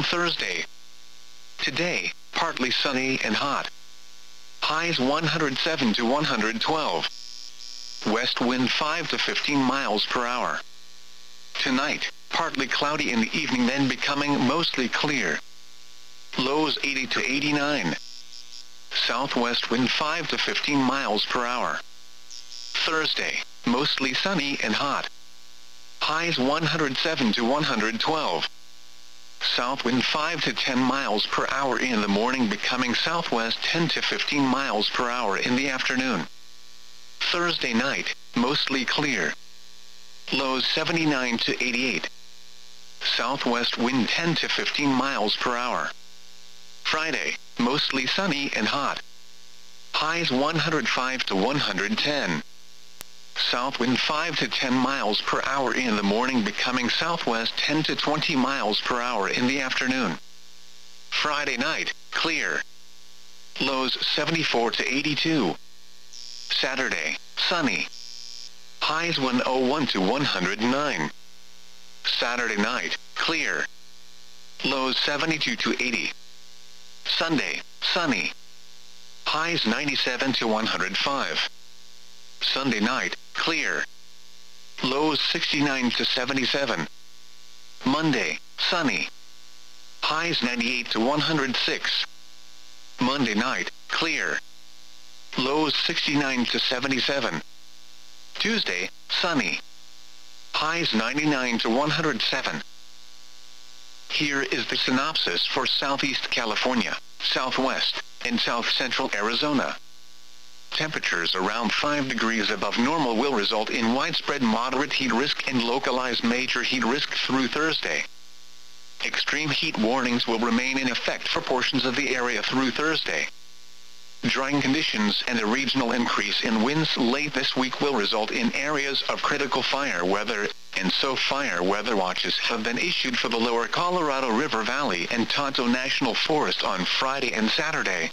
Thursday. Today, partly sunny and hot. Highs 107 to 112. West wind 5 to 15 miles per hour. Tonight, partly cloudy in the evening, then becoming mostly clear. Lows 80 to 89. Southwest wind 5 to 15 miles per hour. Thursday, mostly sunny and hot. Highs 107 to 112. South wind 5 to 10 miles per hour in the morning, becoming southwest 10 to 15 miles per hour in the afternoon. Thursday night, mostly clear. Lows 79 to 88. Southwest wind 10 to 15 miles per hour. Friday, mostly sunny and hot. Highs 105 to 110. South wind 5 to 10 miles per hour in the morning, becoming southwest 10 to 20 miles per hour in the afternoon. Friday night, clear. Lows 74 to 82. Saturday, sunny. Highs 101 to 109. Saturday night, clear. Lows 72 to 80. Sunday, sunny. Highs 97 to 105. Sunday night, clear. Lows 69 to 77. Monday, sunny. Highs 98 to 106. Monday night, clear. Lows 69 to 77. Tuesday, sunny. Highs 99 to 107. Here is the synopsis for Southeast California, Southwest, and South Central Arizona. Temperatures around 5 degrees above normal will result in widespread moderate heat risk and localized major heat risk through Thursday. Extreme heat warnings will remain in effect for portions of the area through Thursday. Drying conditions and a regional increase in winds late this week will result in areas of critical fire weather, and so fire weather watches have been issued for the lower Colorado River Valley and Tonto National Forest on Friday and Saturday.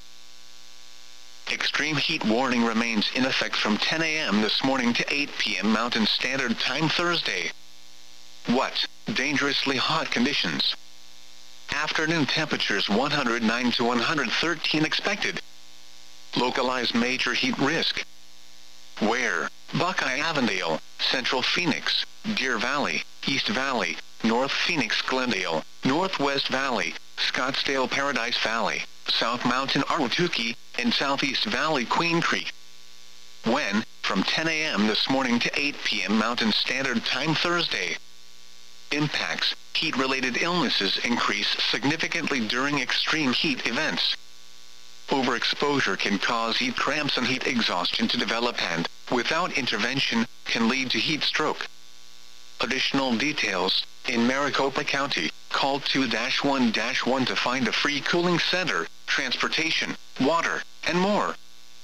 Extreme heat warning remains in effect from 10 a.m. this morning to 8 p.m. Mountain Standard Time Thursday. What? Dangerously hot conditions. Afternoon temperatures 109 to 113 expected. Localized major heat risk. Where? Buckeye Avondale, Central Phoenix, Deer Valley, East Valley, North Phoenix Glendale, Northwest Valley, Scottsdale Paradise Valley, South Mountain Ahwatukee, and Southeast Valley Queen Creek. When? From 10 a.m. this morning to 8 p.m. Mountain Standard Time Thursday. Impacts. Heat-related illnesses increase significantly during extreme heat events. Overexposure can cause heat cramps and heat exhaustion to develop and, without intervention, can lead to heat stroke. Additional details. In Maricopa County, call 2-1-1 to find a free cooling center, transportation, water, and more.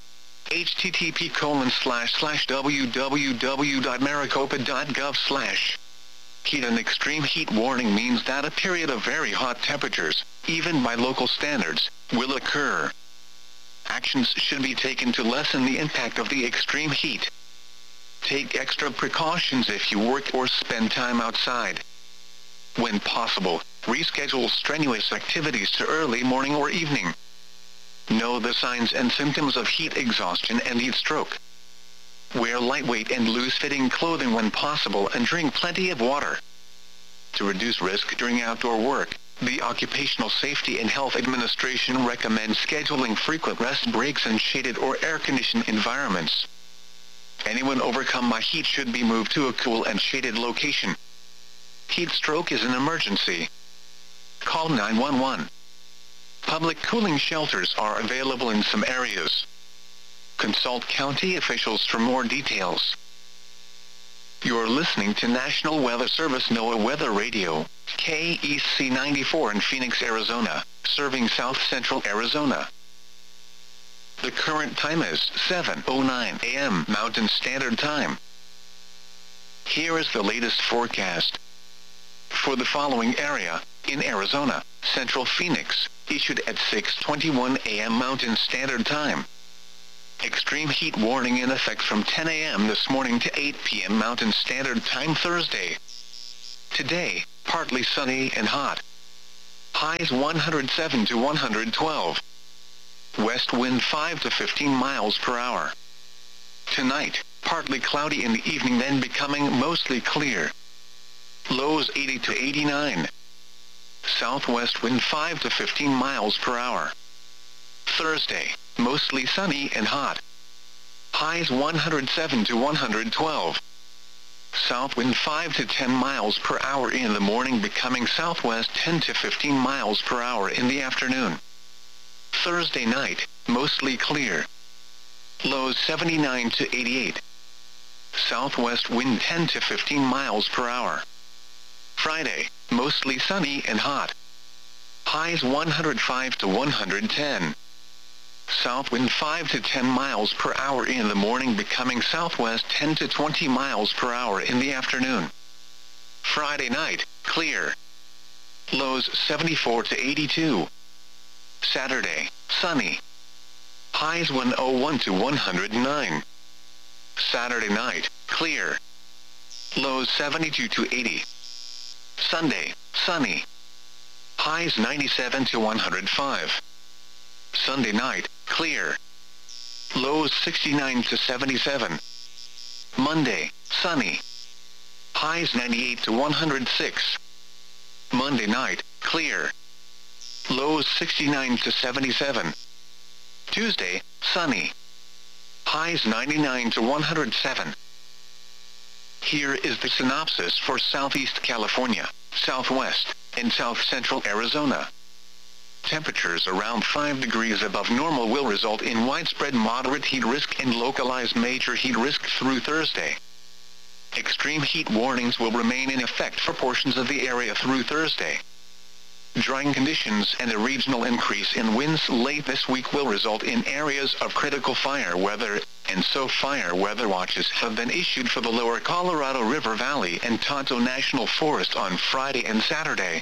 http://www.maricopa.gov/. Heat and extreme heat warning means that a period of very hot temperatures, even by local standards, will occur. Actions should be taken to lessen the impact of the extreme heat. Take extra precautions if you work or spend time outside. When possible, reschedule strenuous activities to early morning or evening. Know the signs and symptoms of heat exhaustion and heat stroke. Wear lightweight and loose-fitting clothing when possible and drink plenty of water. To reduce risk during outdoor work, the Occupational Safety and Health Administration recommends scheduling frequent rest breaks in shaded or air-conditioned environments. Anyone overcome by heat should be moved to a cool and shaded location. Heat stroke is an emergency. Call 911. Public cooling shelters are available in some areas. Consult county officials for more details. You're listening to National Weather Service NOAA Weather Radio, KEC 94 in Phoenix, Arizona, serving South Central Arizona. The current time is 7:09 a.m. Mountain Standard Time. Here is the latest forecast. For the following area, in Arizona, Central Phoenix, issued at 6:21 a.m. Mountain Standard Time. Extreme heat warning in effect from 10 a.m. this morning to 8 p.m. Mountain Standard Time Thursday. Today, partly sunny and hot. Highs 107 to 112. West wind 5 to 15 miles per hour. Tonight, partly cloudy in the evening, then becoming mostly clear. Lows 80 to 89. Southwest wind 5 to 15 miles per hour. Thursday, mostly sunny and hot. Highs 107 to 112. South wind 5 to 10 miles per hour in the morning, becoming southwest 10 to 15 miles per hour in the afternoon. Thursday night, mostly clear. Lows 79 to 88. Southwest wind 10 to 15 miles per hour. Friday, mostly sunny and hot. Highs 105 to 110. South wind 5 to 10 miles per hour in the morning, becoming southwest 10 to 20 miles per hour in the afternoon. Friday night, clear. Lows 74 to 82. Saturday, sunny. Highs 101 to 109. Saturday night, clear. Lows 72 to 80. Sunday, sunny. Highs 97 to 105. Sunday night, clear. Lows 69 to 77. Monday, sunny. Highs 98 to 106. Monday night, clear. Lows 69 to 77. Tuesday, sunny. Highs 99 to 107. Here is the synopsis for Southeast California, Southwest, and South Central Arizona. Temperatures around 5 degrees above normal will result in widespread moderate heat risk and localized major heat risk through Thursday. Extreme heat warnings will remain in effect for portions of the area through Thursday. Drying conditions and a regional increase in winds late this week will result in areas of critical fire weather, and so fire weather watches have been issued for the lower Colorado River Valley and Tonto National Forest on Friday and Saturday.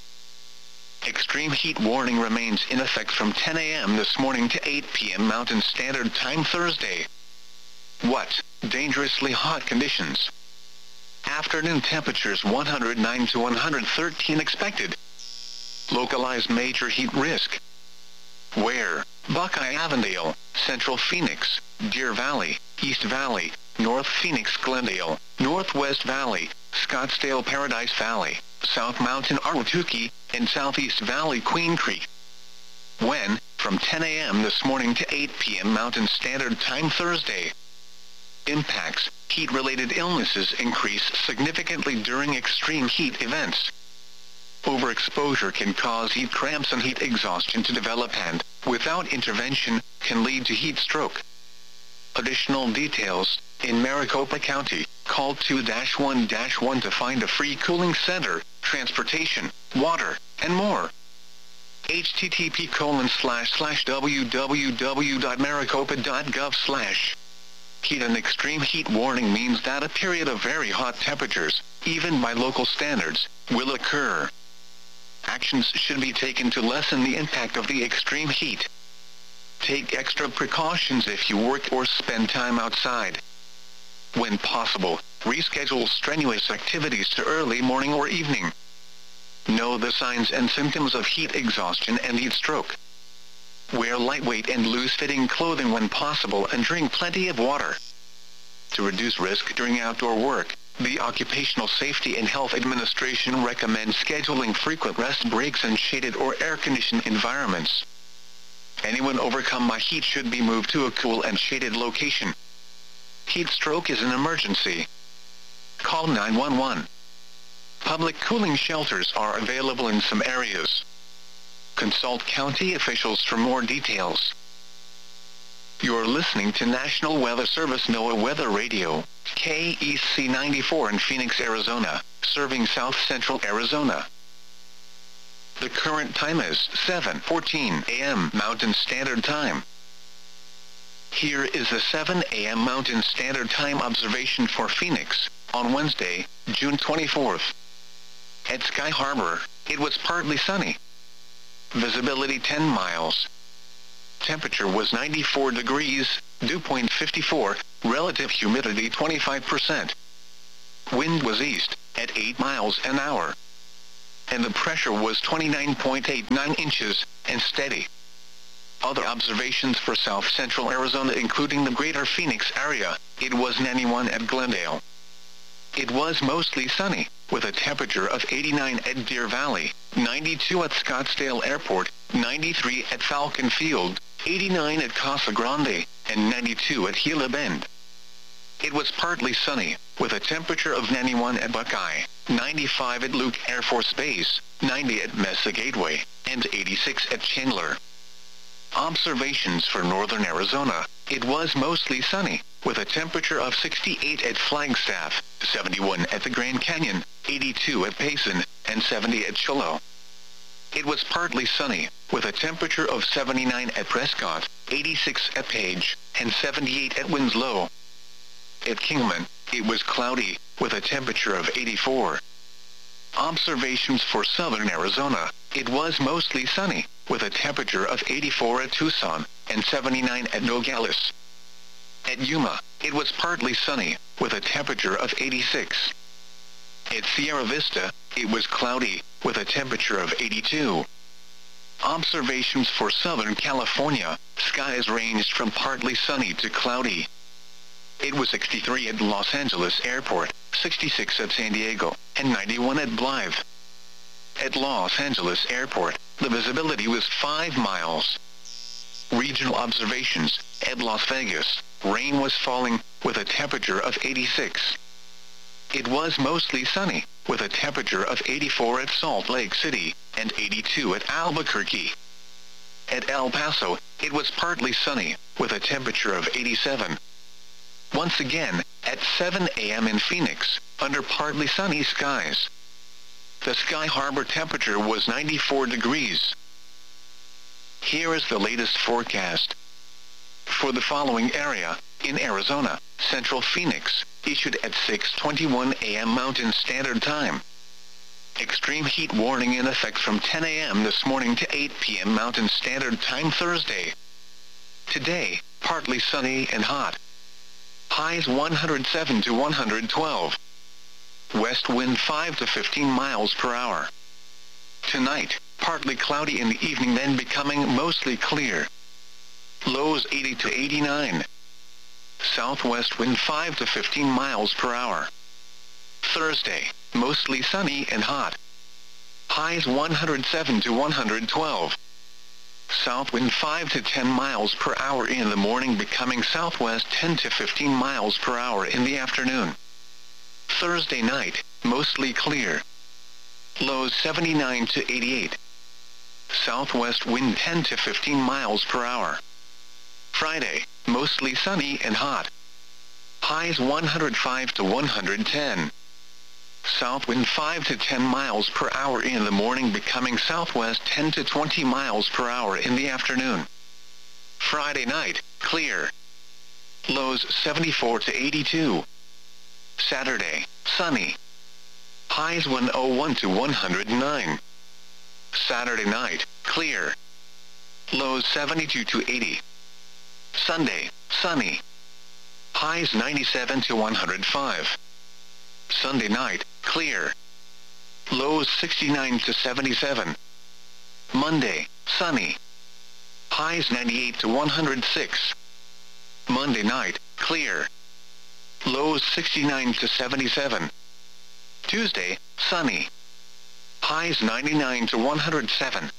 Extreme heat warning remains in effect from 10 a.m. this morning to 8 p.m. Mountain Standard Time Thursday. What? Dangerously hot conditions. Afternoon temperatures 109 to 113 expected. Localized major heat risk. Where? Buckeye Avondale, Central Phoenix, Deer Valley, East Valley, North Phoenix Glendale, Northwest Valley, Scottsdale Paradise Valley, South Mountain Ahwatukee, and Southeast Valley Queen Creek. When? From 10 a.m. this morning to 8 p.m. Mountain Standard Time Thursday. Impacts: heat-related illnesses increase significantly during extreme heat events. Overexposure can cause heat cramps and heat exhaustion to develop and, without intervention, can lead to heat stroke. Additional details: in Maricopa County, call 2-1-1 to find a free cooling center, transportation, water, and more. http://www.maricopa.gov/. Heat and extreme heat warning means that a period of very hot temperatures, even by local standards, will occur. Actions should be taken to lessen the impact of the extreme heat. Take extra precautions if you work or spend time outside. When possible, reschedule strenuous activities to early morning or evening. Know the signs and symptoms of heat exhaustion and heat stroke. Wear lightweight and loose-fitting clothing when possible and drink plenty of water. To reduce risk during outdoor work, the Occupational Safety and Health Administration recommends scheduling frequent rest breaks in shaded or air-conditioned environments. Anyone overcome by heat should be moved to a cool and shaded location. Heat stroke is an emergency. Call 911. Public cooling shelters are available in some areas. Consult county officials for more details. You're listening to National Weather Service NOAA Weather Radio, KEC 94 in Phoenix, Arizona, serving South Central Arizona. The current time is 7:14 a.m. Mountain Standard Time. Here is the 7 a.m. Mountain Standard Time observation for Phoenix, on Wednesday, June 24th. At Sky Harbor, it was partly sunny. Visibility 10 miles. Temperature was 94 degrees, dew point 54, relative humidity 25%. Wind was east, at 8 miles an hour. and the pressure was 29.89 inches, and steady. Other observations for south-central Arizona including the greater Phoenix area, it was 91 at Glendale. It was mostly sunny, with a temperature of 89 at Deer Valley, 92 at Scottsdale Airport, 93 at Falcon Field, 89 at Casa Grande, and 92 at Gila Bend. It was partly sunny, with a temperature of 91 at Buckeye, 95 at Luke Air Force Base, 90 at Mesa Gateway, and 86 at Chandler. Observations for northern Arizona, it was mostly sunny, with a temperature of 68 at Flagstaff, 71 at the Grand Canyon, 82 at Payson, and 70 at Shiloh. It was partly sunny, with a temperature of 79 at Prescott, 86 at Page, and 78 at Winslow. At Kingman, it was cloudy, with a temperature of 84. Observations for southern Arizona, it was mostly sunny, with a temperature of 84 at Tucson, and 79 at Nogales. At Yuma, it was partly sunny, with a temperature of 86. At Sierra Vista, it was cloudy, with a temperature of 82. Observations for Southern California, skies ranged from partly sunny to cloudy. It was 63 at Los Angeles Airport, 66 at San Diego, and 91 at Blythe. At Los Angeles Airport, the visibility was 5 miles. Regional observations, at Las Vegas, rain was falling, with a temperature of 86. It was mostly sunny, with a temperature of 84 at Salt Lake City, and 82 at Albuquerque. At El Paso, it was partly sunny, with a temperature of 87. Once again, at 7 a.m. in Phoenix, under partly sunny skies. The Sky Harbor temperature was 94 degrees. Here is the latest forecast. For the following area, in Arizona, Central Phoenix, issued at 6:21 a.m. Mountain Standard Time. Extreme heat warning in effect from 10 a.m. this morning to 8 p.m. Mountain Standard Time Thursday. Today, partly sunny and hot. Highs 107 to 112. West wind 5 to 15 miles per hour. Tonight, partly cloudy in the evening then becoming mostly clear. Lows 80 to 89. Southwest wind 5 to 15 miles per hour. Thursday, mostly sunny and hot. Highs 107 to 112. South wind 5 to 10 miles per hour in the morning becoming southwest 10 to 15 miles per hour in the afternoon. Thursday night, mostly clear. Lows 79 to 88. Southwest wind 10 to 15 miles per hour. Friday, mostly sunny and hot. Highs 105 to 110. South wind 5 to 10 miles per hour in the morning becoming southwest 10 to 20 miles per hour in the afternoon. Friday night, clear. Lows 74 to 82. Saturday, sunny. Highs 101 to 109. Saturday night, clear. Lows 72 to 80. Sunday, sunny. Highs 97 to 105. Sunday night, clear. Lows 69 to 77. Monday, sunny. Highs 98 to 106. Monday night, clear. Lows 69 to 77. Tuesday, sunny. Highs 99 to 107.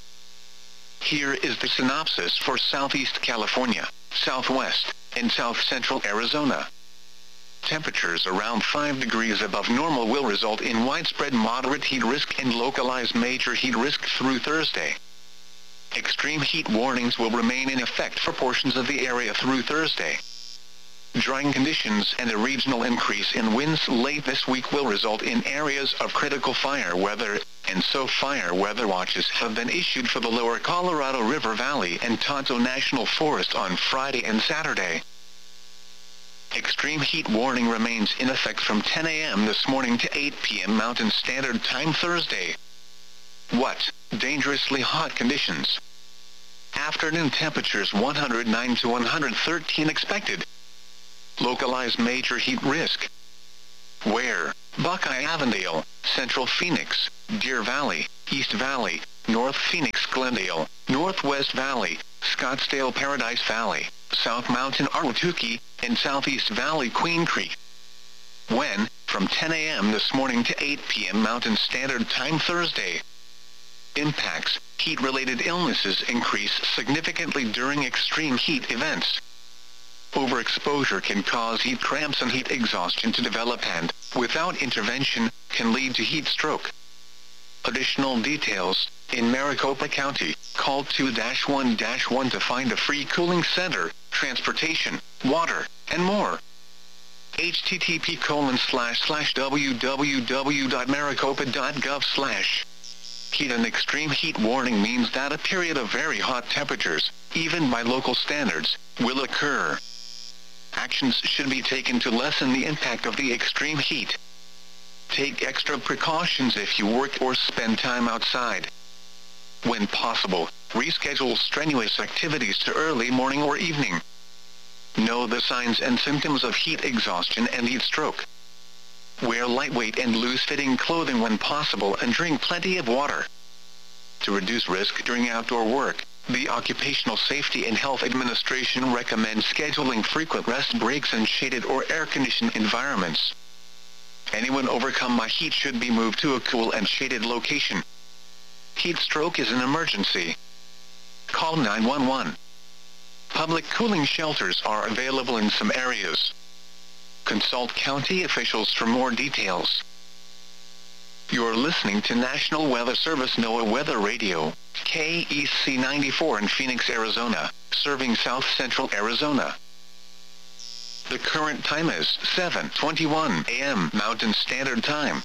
Here is the synopsis for Southeast California, Southwest, and South Central Arizona. Temperatures around 5 degrees above normal will result in widespread moderate heat risk and localized major heat risk through Thursday. Extreme heat warnings will remain in effect for portions of the area through Thursday. Drying conditions and a regional increase in winds late this week will result in areas of critical fire weather, and so fire weather watches have been issued for the lower Colorado River Valley and Tonto National Forest on Friday and Saturday. Extreme heat warning remains in effect from 10 a.m. this morning to 8 p.m. Mountain Standard Time Thursday. What? Dangerously hot conditions. Afternoon temperatures 109 to 113 expected. Localized major heat risk. Where? Buckeye Avondale, Central Phoenix, Deer Valley, East Valley, North Phoenix Glendale, Northwest Valley, Scottsdale Paradise Valley, South Mountain Ahwatukee, and Southeast Valley Queen Creek. When, from 10 a.m. this morning to 8 p.m. Mountain Standard Time Thursday. Impacts: heat-related illnesses increase significantly during extreme heat events. Overexposure can cause heat cramps and heat exhaustion to develop and, without intervention, can lead to heat stroke. Additional details: in Maricopa County, call 2-1-1 to find a free cooling center, transportation, water, and more. http://www.maricopa.gov/. Heat and extreme heat warning means that a period of very hot temperatures, even by local standards, will occur. Actions should be taken to lessen the impact of the extreme heat. Take extra precautions if you work or spend time outside. When possible, reschedule strenuous activities to early morning or evening. Know the signs and symptoms of heat exhaustion and heat stroke. Wear lightweight and loose-fitting clothing when possible and drink plenty of water. To reduce risk during outdoor work, the Occupational Safety and Health Administration recommends scheduling frequent rest breaks in shaded or air-conditioned environments. Anyone overcome by heat should be moved to a cool and shaded location. Heat stroke is an emergency. Call 911. Public cooling shelters are available in some areas. Consult county officials for more details. You're listening to National Weather Service NOAA Weather Radio, KEC 94 in Phoenix, Arizona, serving South Central Arizona. The current time is 7:21 a.m. Mountain Standard Time.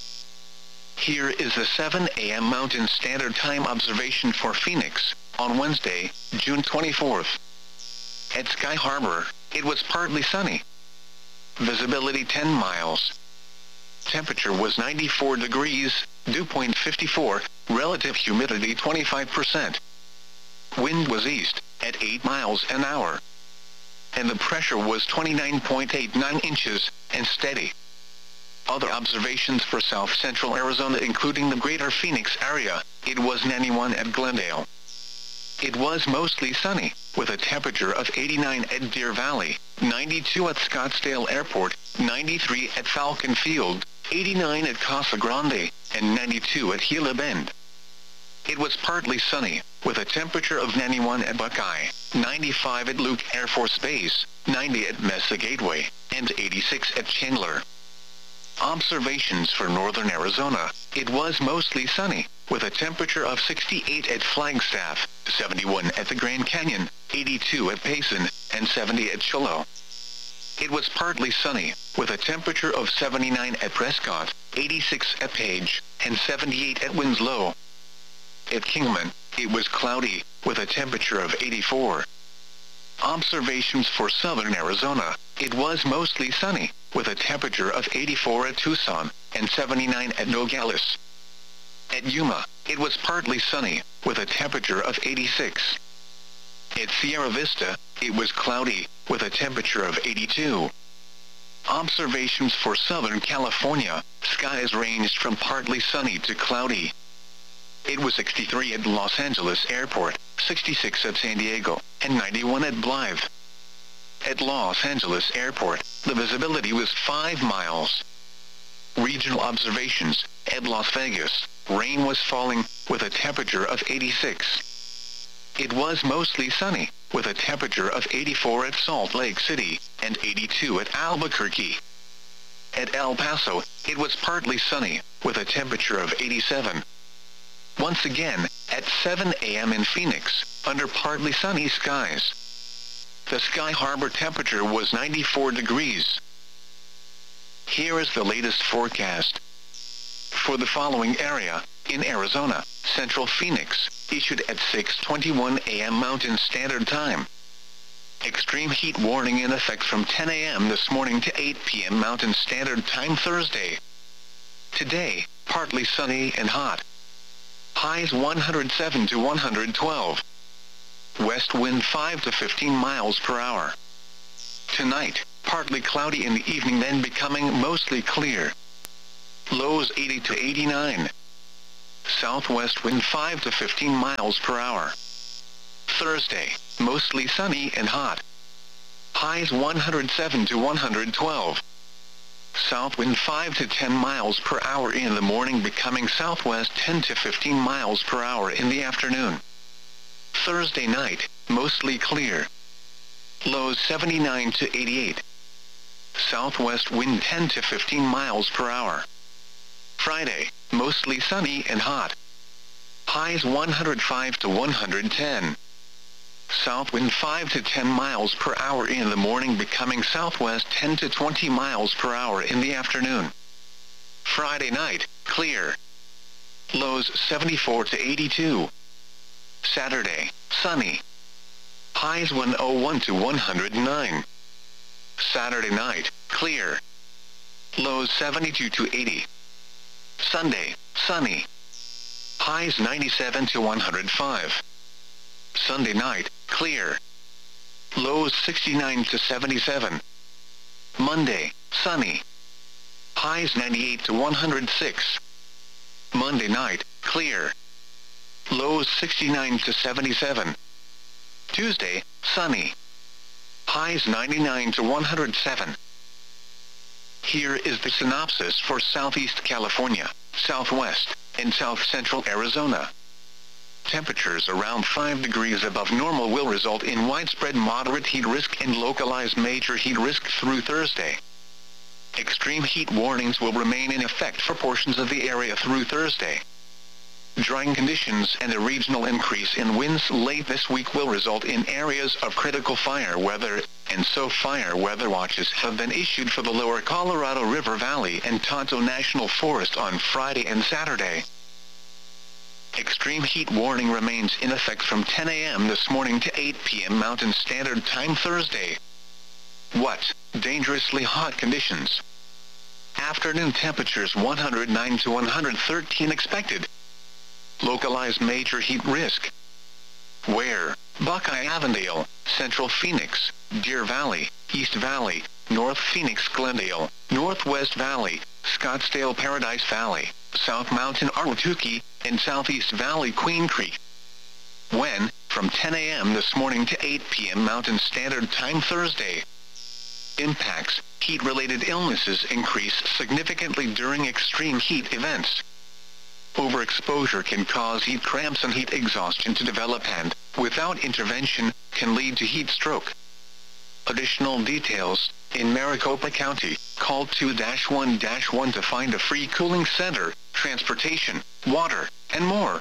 Here is the 7 a.m. Mountain Standard Time observation for Phoenix, on Wednesday, June 24th. At Sky Harbor, it was partly sunny. Visibility 10 miles. Temperature was 94 degrees, dew point 54, relative humidity 25%. Wind was east, at 8 miles an hour. And the pressure was 29.89 inches, and steady. Other observations for South Central Arizona including the greater Phoenix area, it was 91 at Glendale. It was mostly sunny, with a temperature of 89 at Deer Valley, 92 at Scottsdale Airport, 93 at Falcon Field, 89 at Casa Grande, and 92 at Gila Bend. It was partly sunny, with a temperature of 91 at Buckeye, 95 at Luke Air Force Base, 90 at Mesa Gateway, and 86 at Chandler. Observations for northern Arizona, it was mostly sunny, with a temperature of 68 at Flagstaff, 71 at the Grand Canyon, 82 at Payson, and 70 at Shiloh. It was partly sunny, with a temperature of 79 at Prescott, 86 at Page, and 78 at Winslow. At Kingman, it was cloudy, with a temperature of 84. Observations for southern Arizona, it was mostly sunny, with a temperature of 84 at Tucson, and 79 at Nogales. At Yuma, it was partly sunny, with a temperature of 86. At Sierra Vista, it was cloudy, with a temperature of 82. Observations for Southern California, skies ranged from partly sunny to cloudy. It was 63 at Los Angeles Airport, 66 at San Diego, and 91 at Blythe. At Los Angeles Airport, the visibility was 5 miles. Regional observations, at Las Vegas, rain was falling, with a temperature of 86. It was mostly sunny, with a temperature of 84 at Salt Lake City, and 82 at Albuquerque. At El Paso, it was partly sunny, with a temperature of 87. Once again, at 7 a.m. in Phoenix, under partly sunny skies. The Sky Harbor temperature was 94 degrees. Here is the latest forecast. For the following area, in Arizona, Central Phoenix, issued at 6:21 a.m. Mountain Standard Time. Extreme heat warning in effect from 10 a.m. this morning to 8 p.m. Mountain Standard Time Thursday. Today, partly sunny and hot. Highs 107 to 112. West wind 5 to 15 miles per hour. Tonight, partly cloudy in the evening then becoming mostly clear. Lows 80 to 89. Southwest wind 5 to 15 miles per hour. Thursday, mostly sunny and hot. Highs 107 to 112. South wind 5 to 10 miles per hour in the morning, becoming southwest 10 to 15 miles per hour in the afternoon. Thursday night, mostly clear. Lows 79 to 88. Southwest wind 10 to 15 miles per hour. Friday, mostly sunny and hot. Highs 105 to 110. South wind 5 to 10 miles per hour in the morning, becoming southwest 10 to 20 miles per hour in the afternoon. Friday night, clear. Lows 74 to 82. Saturday, sunny. Highs 101 to 109. Saturday night, clear. Lows 72 to 80. Sunday, sunny. Highs 97 to 105. Sunday night, clear. Lows 69 to 77. Monday, sunny. Highs 98 to 106. Monday night, clear. Lows 69 to 77. Tuesday, sunny. Highs 99 to 107. Here is the synopsis for Southeast California, Southwest, and South Central Arizona. Temperatures around 5 degrees above normal will result in widespread moderate heat risk and localized major heat risk through Thursday. Extreme heat warnings will remain in effect for portions of the area through Thursday. Drying conditions and a regional increase in winds late this week will result in areas of critical fire weather, and so fire weather watches have been issued for the lower Colorado River Valley and Tonto National Forest on Friday and Saturday. Extreme heat warning remains in effect from 10 a.m. this morning to 8 p.m. Mountain Standard Time Thursday. What? Dangerously hot conditions. Afternoon temperatures 109 to 113 expected. Localized major heat risk. Where? Buckeye Avondale, Central Phoenix, Deer Valley, East Valley, North Phoenix Glendale, Northwest Valley, Scottsdale Paradise Valley, South Mountain Ahwatukee, and Southeast Valley Queen Creek. When? From 10 a.m. this morning to 8 p.m. Mountain Standard Time Thursday. Impacts. Heat-related illnesses increase significantly during extreme heat events. Overexposure can cause heat cramps and heat exhaustion to develop and, without intervention, can lead to heat stroke. Additional details. In Maricopa County, call 2-1-1 to find a free cooling center, transportation, water, and more.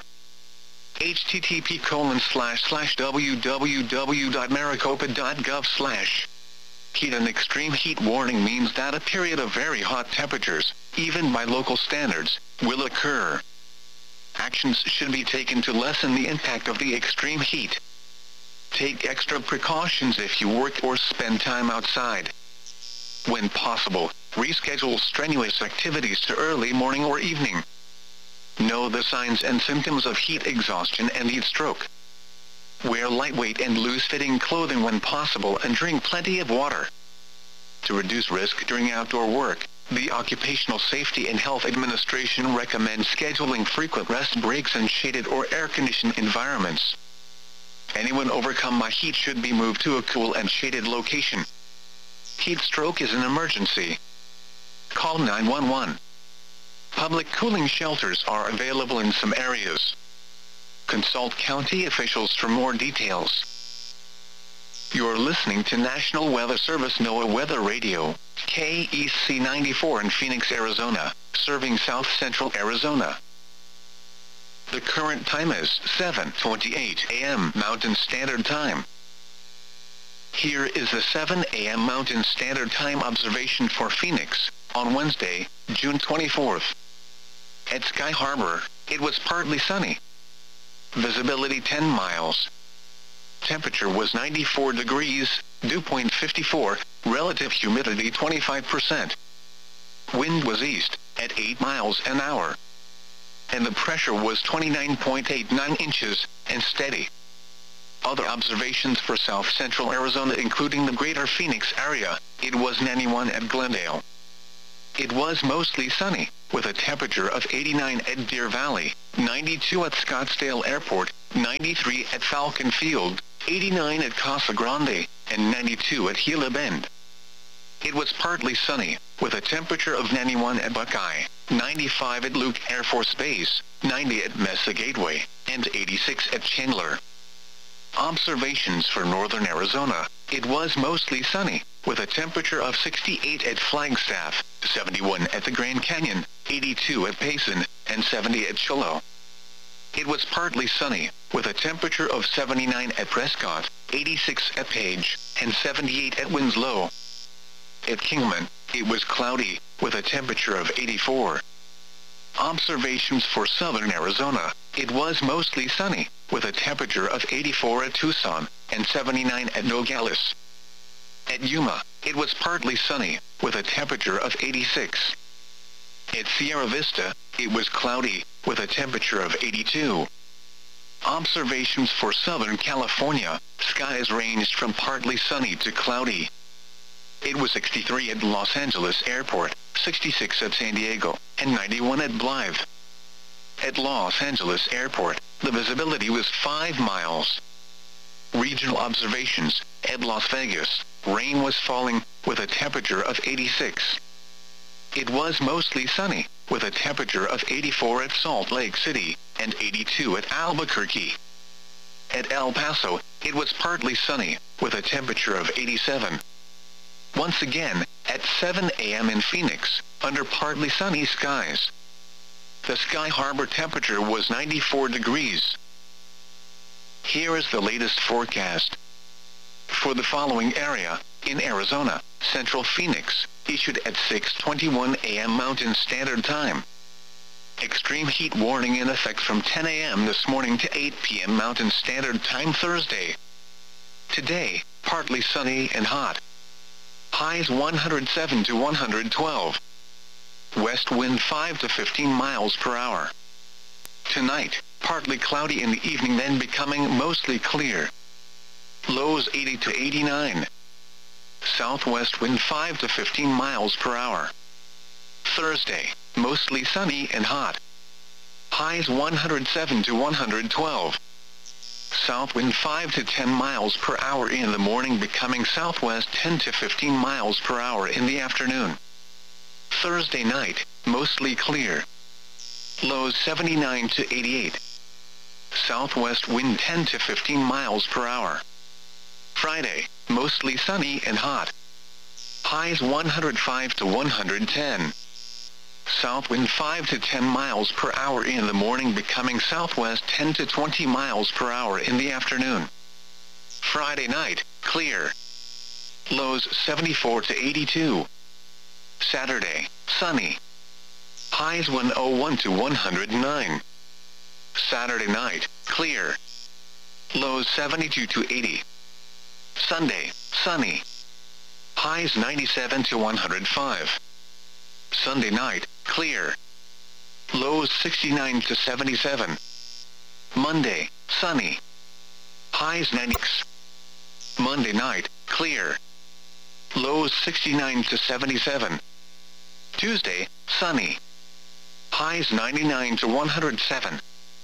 http://www.maricopa.gov/. Heat and extreme heat warning means that a period of very hot temperatures, even by local standards, will occur. Actions should be taken to lessen the impact of the extreme heat. Take extra precautions if you work or spend time outside. When possible, reschedule strenuous activities to early morning or evening. Know the signs and symptoms of heat exhaustion and heat stroke. Wear lightweight and loose-fitting clothing when possible and drink plenty of water. To reduce risk during outdoor work, the Occupational Safety and Health Administration recommends scheduling frequent rest breaks in shaded or air-conditioned environments. Anyone overcome by heat should be moved to a cool and shaded location. Heat stroke is an emergency. Call 911. Public cooling shelters are available in some areas. Consult county officials for more details. You're listening to National Weather Service NOAA Weather Radio, KEC 94 in Phoenix, Arizona, serving South Central Arizona. The current time is 7:28 a.m. Mountain Standard Time. Here is the 7 a.m. Mountain Standard Time observation for Phoenix, on Wednesday, June 24th. At Sky Harbor, it was partly sunny. Visibility 10 miles. Temperature was 94 degrees, dew point 54, relative humidity 25%. Wind was east, at 8 miles an hour. And the pressure was 29.89 inches, and steady. Other observations for South Central Arizona including the greater Phoenix area, it was 91 at Glendale. It was mostly sunny, with a temperature of 89 at Deer Valley, 92 at Scottsdale Airport, 93 at Falcon Field, 89 at Casa Grande, and 92 at Gila Bend. It was partly sunny, with a temperature of 91 at Buckeye, 95 at Luke Air Force Base, 90 at Mesa Gateway, and 86 at Chandler. Observations for northern Arizona. It was mostly sunny, with a temperature of 68 at Flagstaff, 71 at the Grand Canyon, 82 at Payson, and 70 at Shiloh. It was partly sunny, with a temperature of 79 at Prescott, 86 at Page, and 78 at Winslow. At Kingman, it was cloudy, with a temperature of 84. Observations for southern Arizona. It was mostly sunny, with a temperature of 84 at Tucson, and 79 at Nogales. At Yuma, it was partly sunny, with a temperature of 86. At Sierra Vista, it was cloudy, with a temperature of 82. Observations for Southern California. Skies ranged from partly sunny to cloudy. It was 63 at Los Angeles Airport, 66 at San Diego, and 91 at Blythe. At Los Angeles Airport, the visibility was 5 miles. Regional observations. At Las Vegas, rain was falling, with a temperature of 86. It was mostly sunny, with a temperature of 84 at Salt Lake City, and 82 at Albuquerque. At El Paso, it was partly sunny, with a temperature of 87. Once again, at 7 a.m. in Phoenix, under partly sunny skies. The Sky Harbor temperature was 94 degrees. Here is the latest forecast. For the following area, in Arizona, Central Phoenix, issued at 6:21 a.m. Mountain Standard Time. Extreme heat warning in effect from 10 a.m. this morning to 8 p.m. Mountain Standard Time Thursday. Today, partly sunny and hot. Highs 107 to 112. West wind 5 to 15 miles per hour. Tonight, partly cloudy in the evening, then becoming mostly clear. Lows 80 to 89. Southwest wind 5 to 15 miles per hour. Thursday, mostly sunny and hot. Highs 107 to 112. South wind 5 to 10 miles per hour in the morning, becoming southwest 10 to 15 miles per hour in the afternoon. Thursday night, mostly clear. Lows 79 to 88. Southwest wind 10 to 15 miles per hour. Friday, mostly sunny and hot. Highs 105 to 110. South wind 5 to 10 miles per hour in the morning, becoming southwest 10 to 20 miles per hour in the afternoon. Friday night, clear. Lows 74 to 82. Saturday, sunny. Highs 101 to 109. Saturday night, clear. Lows 72 to 80. Sunday, sunny. Highs 97 to 105. Sunday night, clear. Lows 69 to 77. Monday, sunny. Highs 96. Monday night, clear. Lows 69 to 77. Tuesday, sunny. Highs 99 to 107.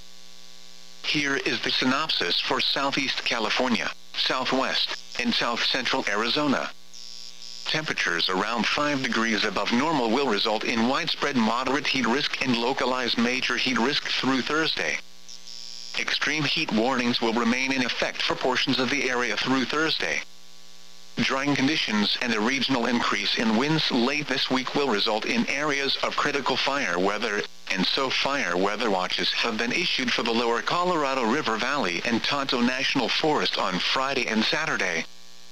Here is the synopsis for Southeast California, Southwest, and South Central Arizona. Temperatures around 5 degrees above normal will result in widespread moderate heat risk and localized major heat risk through Thursday. Extreme heat warnings will remain in effect for portions of the area through Thursday. Drying conditions and a regional increase in winds late this week will result in areas of critical fire weather, and so fire weather watches have been issued for the lower Colorado River Valley and Tonto National Forest on Friday and Saturday.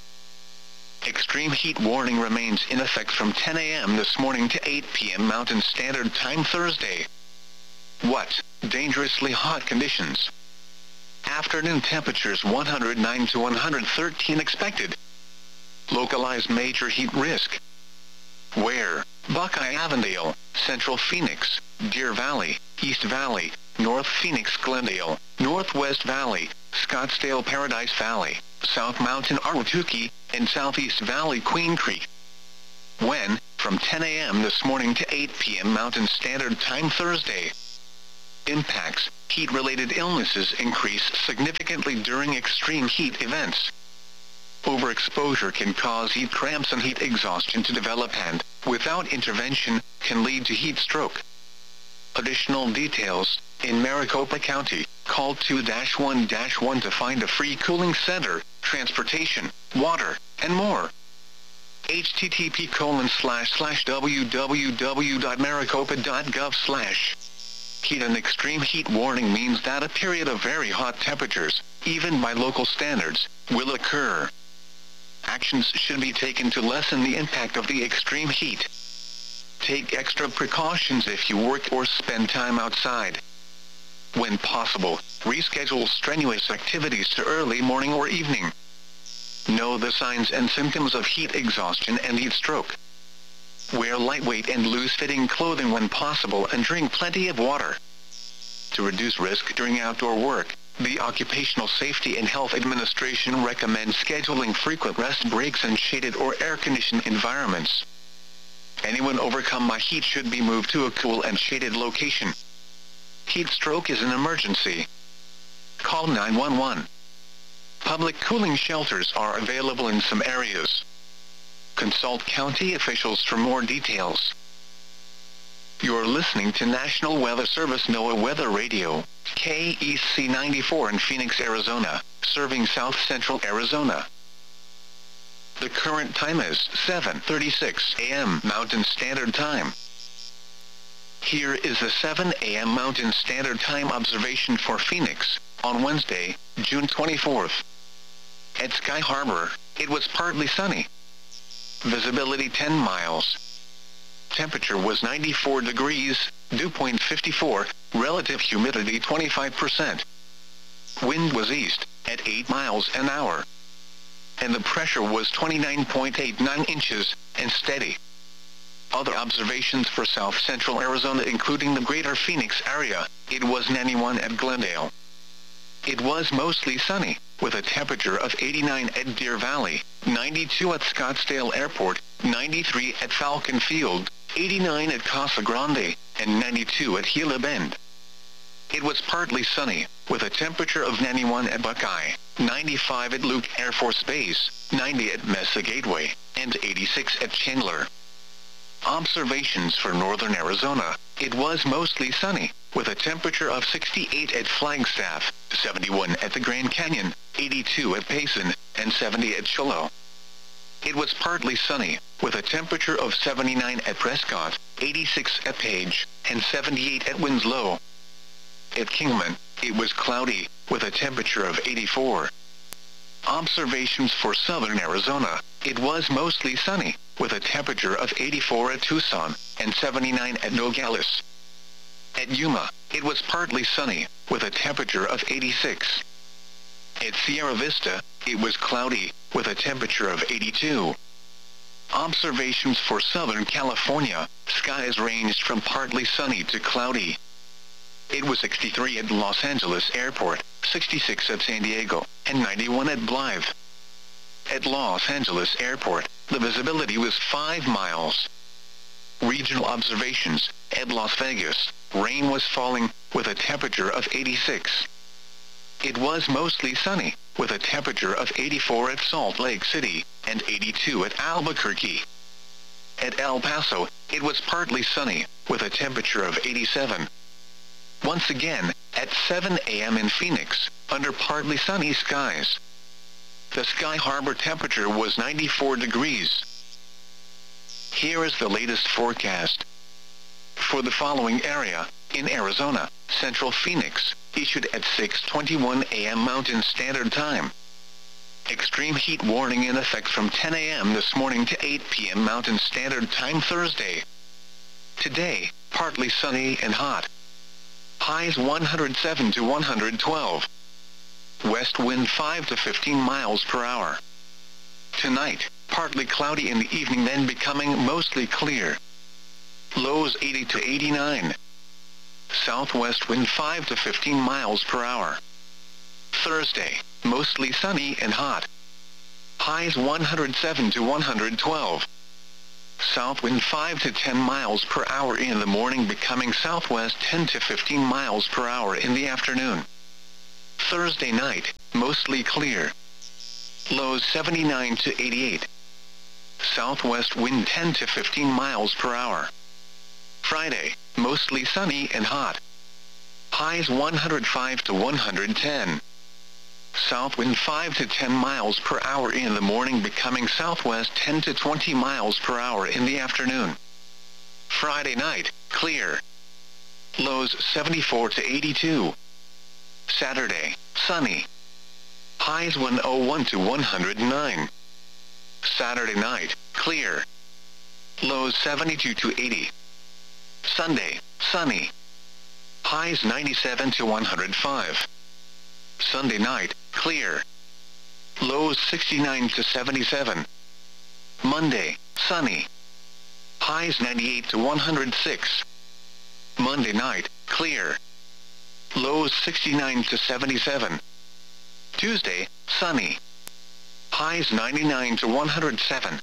Extreme heat warning remains in effect from 10 a.m. this morning to 8 p.m. Mountain Standard Time Thursday. What? Dangerously hot conditions. Afternoon temperatures 109 to 113 expected. Localized major heat risk. Where? Buckeye Avondale, Central Phoenix, Deer Valley, East Valley, North Phoenix Glendale, Northwest Valley, Scottsdale Paradise Valley, South Mountain Ahwatukee, and Southeast Valley Queen Creek. When? from 10 a.m. this morning to 8 p.m. Mountain Standard Time Thursday. Impacts: heat-related illnesses increase significantly during extreme heat events. Overexposure can cause heat cramps and heat exhaustion to develop and, without intervention, can lead to heat stroke. Additional details: in Maricopa County, call 2-1-1 to find a free cooling center, transportation, water, and more. http://www.maricopa.gov/. Heat and extreme heat warning means that a period of very hot temperatures, even by local standards, will occur. Actions should be taken to lessen the impact of the extreme heat. Take extra precautions if you work or spend time outside. When possible, reschedule strenuous activities to early morning or evening. Know the signs and symptoms of heat exhaustion and heat stroke. Wear lightweight and loose-fitting clothing when possible and drink plenty of water. To reduce risk during outdoor work, the Occupational Safety and Health Administration recommends scheduling frequent rest breaks in shaded or air-conditioned environments. Anyone overcome by heat should be moved to a cool and shaded location. Heat stroke is an emergency. Call 911. Public cooling shelters are available in some areas. Consult county officials for more details. You're listening to National Weather Service NOAA Weather Radio, KEC 94 in Phoenix, Arizona, serving South Central Arizona. The current time is 7:36 a.m. Mountain Standard Time. Here is the 7 a.m. Mountain Standard Time observation for Phoenix, on Wednesday, June 24th. At Sky Harbor, it was partly sunny. Visibility 10 miles. Temperature was 94 degrees, dew point 54, relative humidity 25%. Wind was east, at 8 miles an hour. And the pressure was 29.89 inches, and steady. Other observations for South Central Arizona including the greater Phoenix area, it was 91 at Glendale. It was mostly sunny, with a temperature of 89 at Deer Valley, 92 at Scottsdale Airport, 93 at Falcon Field, 89 at Casa Grande, and 92 at Gila Bend. It was partly sunny, with a temperature of 91 at Buckeye, 95 at Luke Air Force Base, 90 at Mesa Gateway, and 86 at Chandler. Observations for northern Arizona, it was mostly sunny, with a temperature of 68 at Flagstaff, 71 at the Grand Canyon, 82 at Payson, and 70 at Shiloh. It was partly sunny, with a temperature of 79 at Prescott, 86 at Page, and 78 at Winslow. At Kingman, it was cloudy, with a temperature of 84. Observations for southern Arizona, it was mostly sunny, with a temperature of 84 at Tucson, and 79 at Nogales. At Yuma, it was partly sunny, with a temperature of 86. At Sierra Vista, it was cloudy, with a temperature of 82. Observations for Southern California, skies ranged from partly sunny to cloudy. It was 63 at Los Angeles Airport, 66 at San Diego, and 91 at Blythe. At Los Angeles Airport, the visibility was 5 miles. Regional observations, at Las Vegas, rain was falling, with a temperature of 86. It was mostly sunny, with a temperature of 84 at Salt Lake City, and 82 at Albuquerque. At El Paso, it was partly sunny, with a temperature of 87. Once again, at 7 a.m. in Phoenix, under partly sunny skies. The Sky Harbor temperature was 94 degrees. Here is the latest forecast. For the following area, in Arizona, Central Phoenix, issued at 6:21 a.m. Mountain Standard Time. Extreme heat warning in effect from 10 a.m. this morning to 8 p.m. Mountain Standard Time Thursday. Today, partly sunny and hot. Highs 107 to 112. West wind 5 to 15 miles per hour. Tonight, partly cloudy in the evening then becoming mostly clear. Lows 80 to 89. Southwest wind 5 to 15 miles per hour. Thursday, mostly sunny and hot. Highs 107 to 112. South wind 5 to 10 miles per hour in the morning, becoming southwest 10 to 15 miles per hour in the afternoon. Thursday night, mostly clear. Lows 79 to 88. Southwest wind 10 to 15 miles per hour. Friday, mostly sunny and hot. Highs 105 to 110. South wind 5 to 10 miles per hour in the morning, becoming southwest 10 to 20 miles per hour in the afternoon. Friday night, clear. Lows 74 to 82. Saturday, sunny. Highs 101 to 109. Saturday night, clear. Lows 72 to 80. Sunday, sunny. Highs 97 to 105. Sunday night, clear. Lows 69 to 77. Monday, sunny. Highs 98 to 106. Monday night, clear. Lows 69 to 77. Tuesday, sunny. Highs 99 to 107.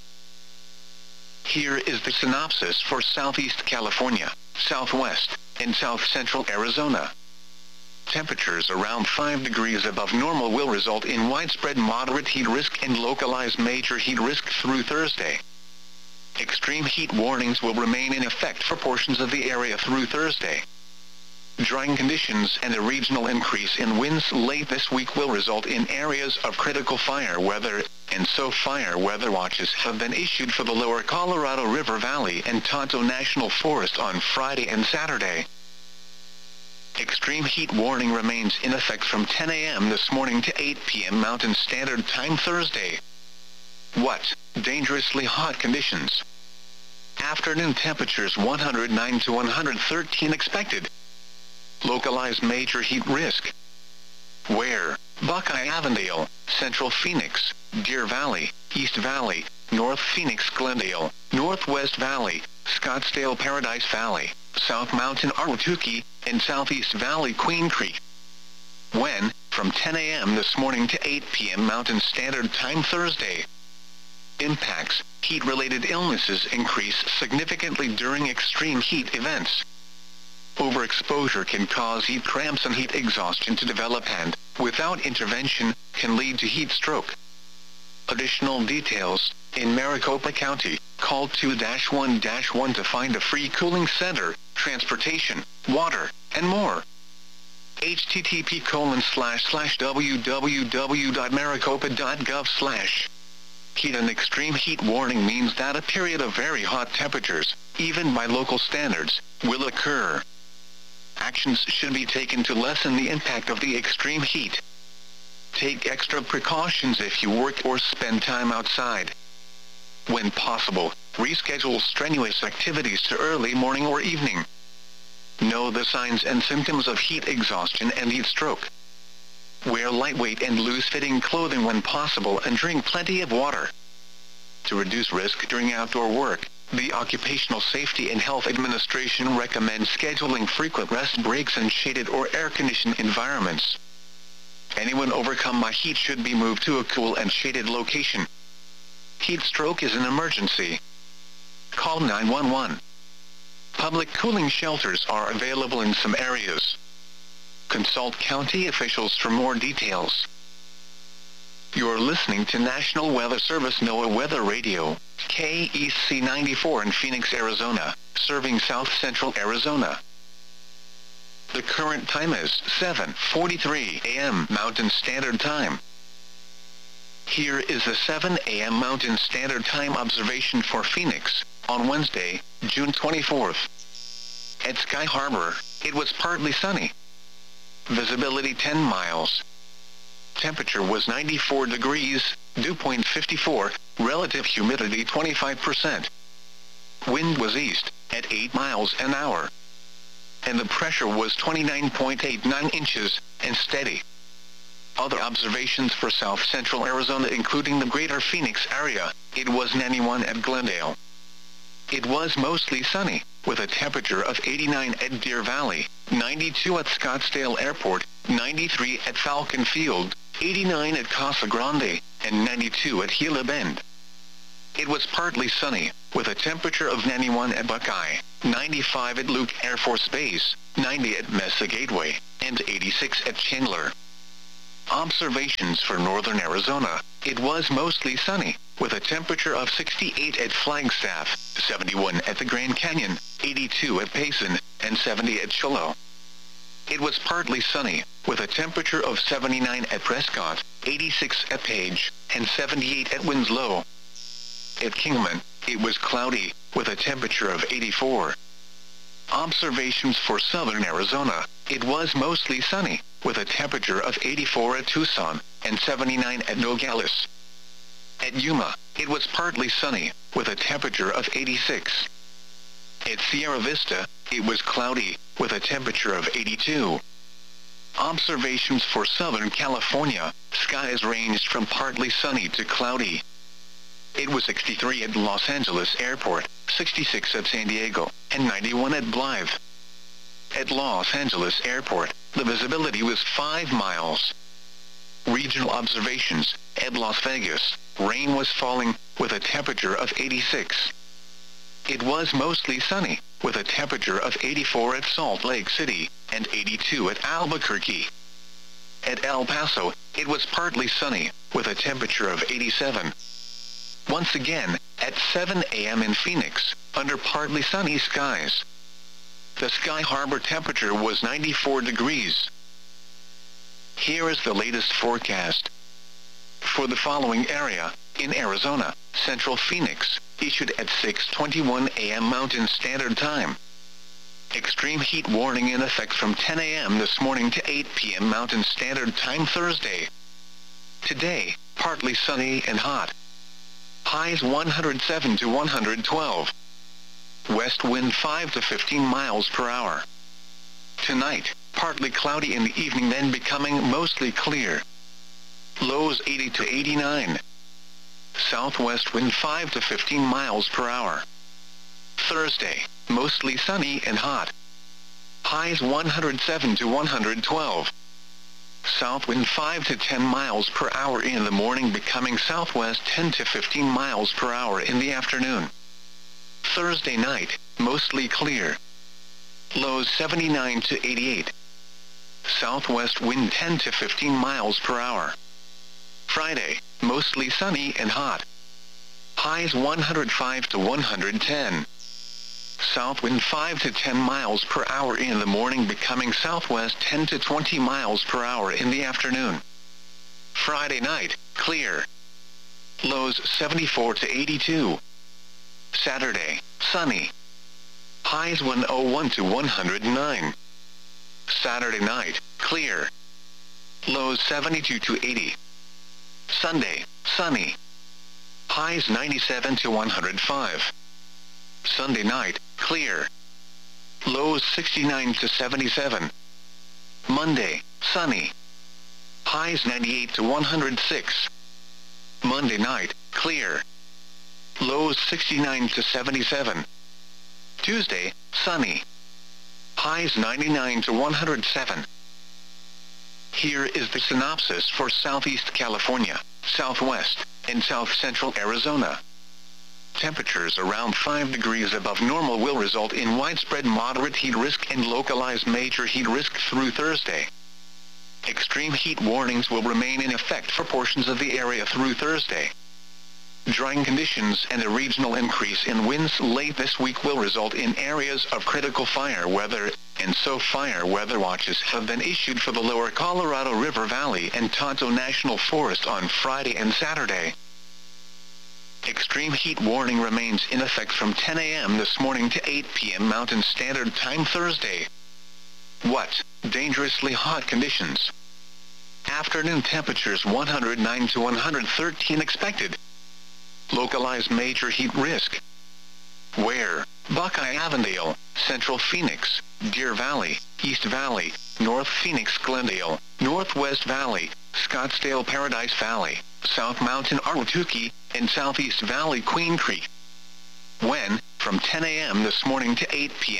Here is the synopsis for Southeast California, Southwest, and South Central Arizona. Temperatures around 5 degrees above normal will result in widespread moderate heat risk and localized major heat risk through Thursday. Extreme heat warnings will remain in effect for portions of the area through Thursday. Drying conditions and a regional increase in winds late this week will result in areas of critical fire weather, and so fire weather watches have been issued for the lower Colorado River Valley and Tonto National Forest on Friday and Saturday. Extreme heat warning remains in effect from 10 a.m. this morning to 8 p.m. Mountain Standard Time Thursday. What? Dangerously hot conditions. Afternoon temperatures 109 to 113 expected. Localized major heat risk. Where? Buckeye Avondale, Central Phoenix, Deer Valley, East Valley, North Phoenix Glendale, Northwest Valley, Scottsdale Paradise Valley, South Mountain Ahwatukee, and Southeast Valley Queen Creek. When? From 10 a.m. this morning to 8 p.m. Mountain Standard Time Thursday. Impacts. Heat-related illnesses increase significantly during extreme heat events. Overexposure can cause heat cramps and heat exhaustion to develop and, without intervention, can lead to heat stroke. Additional details. In Maricopa County, call 2-1-1 to find a free cooling center, transportation, water, and more. http://www.maricopa.gov/. Heat and extreme heat warning means that a period of very hot temperatures, even by local standards, will occur. Actions should be taken to lessen the impact of the extreme heat. Take extra precautions if you work or spend time outside. When possible, reschedule strenuous activities to early morning or evening. Know the signs and symptoms of heat exhaustion and heat stroke. Wear lightweight and loose-fitting clothing when possible and drink plenty of water. To reduce risk during outdoor work, the Occupational Safety and Health Administration recommends scheduling frequent rest breaks in shaded or air-conditioned environments. Anyone overcome by heat should be moved to a cool and shaded location. Heat stroke is an emergency. Call 911. Public cooling shelters are available in some areas. Consult county officials for more details. You're listening to National Weather Service NOAA Weather Radio, KEC 94 in Phoenix, Arizona, serving South Central Arizona. The current time is 7:43 a.m. Mountain Standard Time. Here is the 7 a.m. Mountain Standard Time observation for Phoenix, on Wednesday, June 24th. At Sky Harbor, it was partly sunny. Visibility 10 miles. Temperature was 94 degrees, dew point 54, relative humidity 25%. Wind was east, at 8 miles an hour. And the pressure was 29.89 inches, and steady. Other observations for South Central Arizona including the greater Phoenix area, it was 91 at Glendale. It was mostly sunny, with a temperature of 89 at Deer Valley, 92 at Scottsdale Airport, 93 at Falcon Field, 89 at Casa Grande, and 92 at Gila Bend. it was partly sunny, with a temperature of 91 at Buckeye, 95 at Luke Air Force Base, 90 at Mesa Gateway, and 86 at Chandler. Observations for northern Arizona, it was mostly sunny, with a temperature of 68 at Flagstaff, 71 at the Grand Canyon, 82 at Payson, and 70 at Shiloh. It was partly sunny, with a temperature of 79 at Prescott, 86 at Page, and 78 at Winslow. At Kingman, it was cloudy, with a temperature of 84. Observations for southern Arizona, it was mostly sunny, with a temperature of 84 at Tucson, and 79 at Nogales. At Yuma, it was partly sunny, with a temperature of 86. At Sierra Vista, it was cloudy, with a temperature of 82. Observations for Southern California, skies ranged from partly sunny to cloudy. It was 63 at Los Angeles Airport, 66 at San Diego, and 91 at Blythe. At Los Angeles Airport, the visibility was 5 miles. Regional observations, at Las Vegas, rain was falling, with a temperature of 86. It was mostly sunny, with a temperature of 84 at Salt Lake City, and 82 at Albuquerque. At El Paso, it was partly sunny, with a temperature of 87. Once again, at 7 a.m. in Phoenix, under partly sunny skies. The Sky Harbor temperature was 94 degrees. Here is the latest forecast. For the following area, in Arizona, Central Phoenix, issued at 6:21 a.m. Mountain Standard Time. Extreme heat warning in effect from 10 a.m. this morning to 8 p.m. Mountain Standard Time Thursday. Today, partly sunny and hot. Highs 107 to 112. West wind 5 to 15 miles per hour. Tonight, partly cloudy in the evening, then becoming mostly clear. Lows 80 to 89. Southwest wind 5 to 15 miles per hour. Thursday, mostly sunny and hot. Highs 107 to 112. South wind 5 to 10 miles per hour in the morning, becoming southwest 10 to 15 miles per hour in the afternoon. Thursday night, mostly clear. Lows 79 to 88. Southwest wind 10 to 15 miles per hour. Friday, mostly sunny and hot. Highs 105 to 110. South wind 5 to 10 miles per hour in the morning, becoming southwest 10 to 20 miles per hour in the afternoon. Friday night, clear. Lows 74 to 82. Saturday, sunny. Highs 101 to 109. Saturday night, clear. Lows 72 to 80. Sunday, sunny. Highs 97 to 105. Sunday night, clear. Lows 69 to 77. Monday, sunny. Highs 98 to 106. Monday night, clear. Lows 69 to 77. Tuesday, sunny. Highs 99 to 107. Here is the synopsis for Southeast California, Southwest, and South Central Arizona. Temperatures around 5 degrees above normal will result in widespread moderate heat risk and localized major heat risk through Thursday. Extreme heat warnings will remain in effect for portions of the area through Thursday. Drying conditions and a regional increase in winds late this week will result in areas of critical fire weather, and so fire weather watches have been issued for the lower Colorado River Valley and Tonto National Forest on Friday and Saturday. Extreme heat warning remains in effect from 10 a.m. this morning to 8 p.m. Mountain Standard Time Thursday. What? Dangerously hot conditions. Afternoon temperatures 109 to 113 expected. Localized major heat risk. Where? Buckeye Avondale, Central Phoenix, Deer Valley, East Valley, North Phoenix Glendale, Northwest Valley, Scottsdale Paradise Valley, South Mountain Ahwatukee, and Southeast Valley Queen Creek. When? From 10 a.m. this morning to 8 p.m.